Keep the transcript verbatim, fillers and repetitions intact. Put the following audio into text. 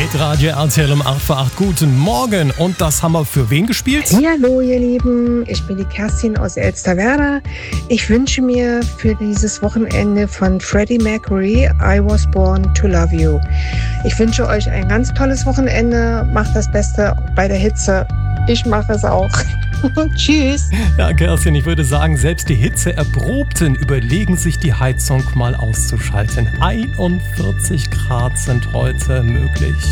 Hitradio R T L um acht vor acht. Guten Morgen. Und das haben wir für wen gespielt? Hallo ihr Lieben, ich bin die Kerstin aus Elsterwerda. Ich wünsche mir für dieses Wochenende von Freddie Mercury I Was Born to Love You. Ich wünsche euch ein ganz tolles Wochenende. Macht das Beste bei der Hitze. Ich mache es auch. Tschüss. Ja, Kerstin, ich würde sagen, selbst die Hitzeerprobten überlegen sich, die Heizung mal auszuschalten. einundvierzig Grad sind heute möglich.